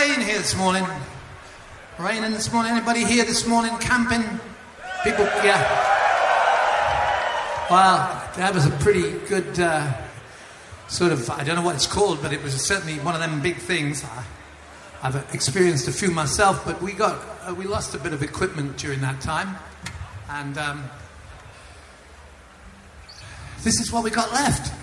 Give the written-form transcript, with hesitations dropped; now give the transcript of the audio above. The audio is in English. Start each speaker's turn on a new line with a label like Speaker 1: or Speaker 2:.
Speaker 1: rain here this morning. Raining this morning. Anybody here this morning camping? People, yeah. Well, that was a pretty good sort of, I don't know what it's called, but it was certainly one of them big things. I've experienced a few myself, but we lost a bit of equipment during that time. And this is what we got left.